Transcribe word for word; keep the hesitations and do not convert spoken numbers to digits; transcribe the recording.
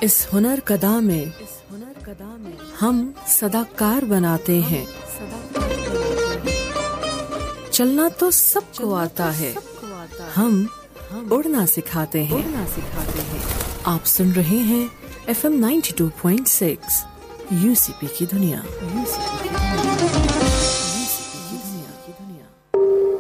इस हुनर कदा में हम सदाकार बनाते हैं। चलना तो सबको आता है, हम उड़ना सिखाते हैं। आप सुन रहे हैं F M ninety two point six UCP की दुनिया।